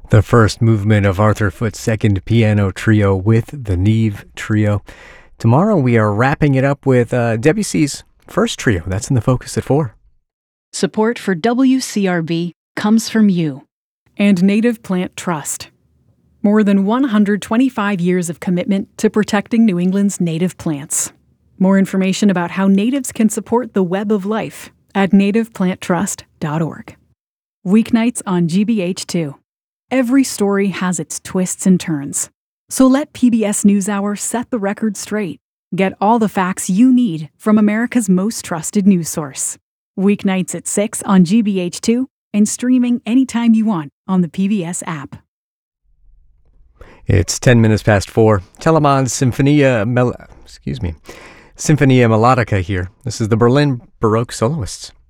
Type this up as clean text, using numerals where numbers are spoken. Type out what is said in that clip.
The first movement of Arthur Foote's second piano trio with the Neve Trio. Tomorrow we are wrapping it up with Debussy's first trio. That's in the focus at 4. Support for WCRB comes from you and Native Plant Trust. More than 125 years of commitment to protecting New England's native plants. More information about how natives can support the web of life at nativeplanttrust.org. Weeknights on GBH2. Every story has its twists and turns. So let PBS NewsHour set the record straight. Get all the facts you need from America's most trusted news source. Weeknights at 6 on GBH2 and streaming anytime you want on the PBS app. It's 10 minutes past 4. Telemann's Sinfonia Melodica here. This is the Berlin Baroque Soloists.